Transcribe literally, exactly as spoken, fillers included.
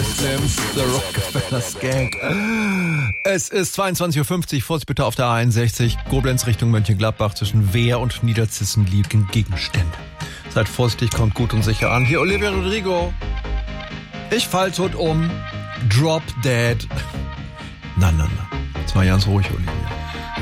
Slims, The Rockefeller Skank. Es ist zweiundzwanzig Uhr fünfzig, Vorsicht bitte auf der A einundsechzig, Koblenz Richtung Mönchengladbach, zwischen Wehr und Niederzissen liegen Gegenstände. Seid vorsichtig, kommt gut und sicher an. Hier Olivia Rodrigo. Ich fall tot um. Drop Dead. Na, na, na. Jetzt mal ganz ruhig, Olivia.